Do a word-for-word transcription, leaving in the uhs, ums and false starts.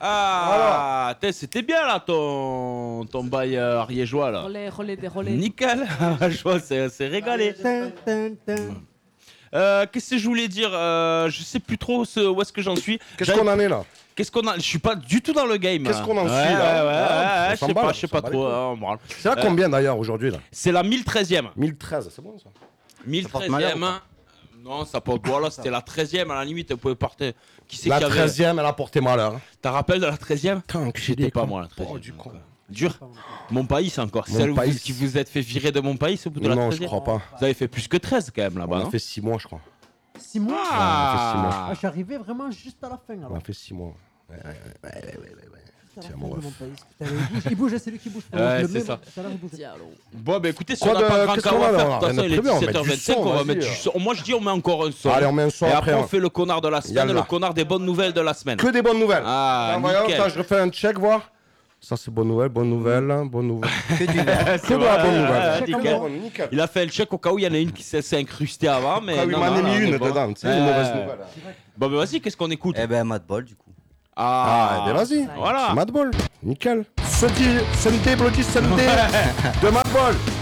Ah, t'es- c'était bien là ton, ton bail euh, ariégeois là. Relais, relais, des relais. Nickel, je vois, c'est c'est régalé. Tin, tin, tin. Euh, Qu'est-ce que je voulais dire euh, Je sais plus trop ce- où est-ce que j'en suis. Qu'est-ce J'avais- qu'on en est là? Qu'est-ce qu'on a Je suis pas du tout dans le game. Qu'est-ce qu'on en ouais, suit, là Ouais, ouais, Ah, ouais, on je s'en sais bat, pas, là, je sais on pas s'en bat les trop. couilles. hein, on me râle. C'est à Euh, combien d'ailleurs aujourd'hui là? C'est la mille treizième. mille treize, c'est bon ça? mille treizième. Non, ça porte voilà, c'était la treizième à la limite, vous pouvez porter. Qui c'est La qui avait treizième, elle a porté malheur. T'as rappel de la treizième? Tant que J'étais pas moi la treizième. Oh, du con. Dur. Mon pays encore. Mon Celle où pays. vous, qui vous êtes fait virer de mon pays au bout de la Non, je treizième. crois pas. Vous avez fait plus que treize quand même là-bas, On a non? fait six mois, je crois. Six mois on a fait six mois. Ah, je suis arrivé vraiment juste à la fin alors. On a fait six mois. Ouais, ouais, ouais, ouais, ouais, ouais, ouais. Juste à la C'est fin mon de ref. mon pays. Putain, il bouge, il bouge, c'est lui qui bouge. Ouais, Je le c'est mets, ça. tout à l'heure, il bouge. Bon, bah écoutez, si Quoi on n'a de- pas grand qu'est-ce carreau qu'on a, à là, faire, on a de toute façon, rien il est de prévu, on met dix-sept heures du vingt-cinq, son, on va vas-y, mettre du euh. son. Moi, je dis, on met encore un son. Allez, on met un son Et après. après, on hein. fait le connard de la semaine, Yallah. le connard des bonnes nouvelles de la semaine. Que des bonnes nouvelles. Ah, Ah, voyons, nickel. ça, je refais un check, voir. Ça, c'est bonne nouvelle, bonne nouvelle, hein, bonne nouvelle. C'est Que de la vrai, bonne ouais, nouvelle. nickel. Bon, nickel. Il a fait le check au cas où il y en a une qui s'est s'est incrustée avant, mais Ah oui, non, il m'en non, a là, mis on est une bon. dedans, tu sais, Ouais. une mauvaise nouvelle. Bon, bah vas-y, qu'est-ce qu'on écoute? Eh ben, Mad Ball, du coup. Ah, ben vas-y. Voilà. Mad Ball. Nickel. Sunday, Sunday, Bloody Sunday de Mad Ball.